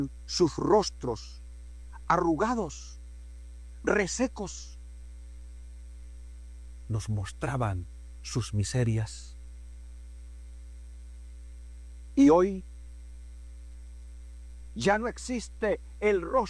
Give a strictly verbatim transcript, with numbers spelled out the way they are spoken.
sus rostros arrugados, resecos. Nos mostraban sus miserias. Y hoy ya no existe el rostro